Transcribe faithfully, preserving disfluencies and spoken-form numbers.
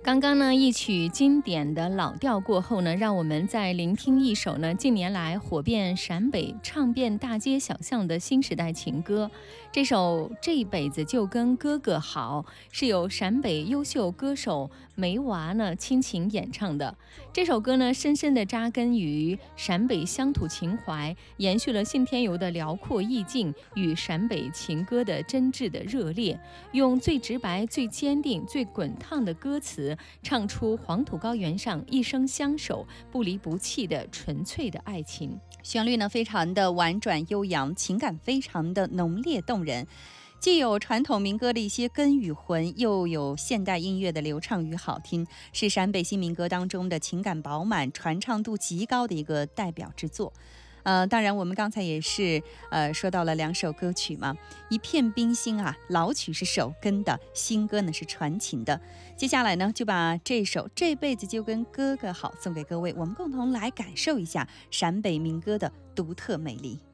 刚刚呢，一曲经典的老调过后呢，让我们再聆听一首呢近年来火遍陕北、唱遍大街小巷的新时代情歌。这首《这辈子就跟哥哥好》是由陕北优秀歌手梅娃呢倾情演唱的。这首歌呢，深深地扎根于陕北乡土情怀，延续了信天游的辽阔意境与陕北情歌的真挚的热烈，用最直白、最坚定、最滚烫的歌词，唱出黄土高原上一生相守、不离不弃的纯粹的爱情。 旋律呢非常的婉转悠扬，情感非常的浓烈动人，既有传统民歌的一些根与魂，又有现代音乐的流畅与好听，是陕北新民歌当中的情感饱满、传唱度极高的一个代表之作。呃，当然我们刚才也是呃说到了两首歌曲嘛，一片冰心啊，老曲是守根的，新歌呢是传情的。接下来呢，就把这首《这辈子就跟哥哥好》送给各位，我们共同来感受一下陕北民歌的独特魅力。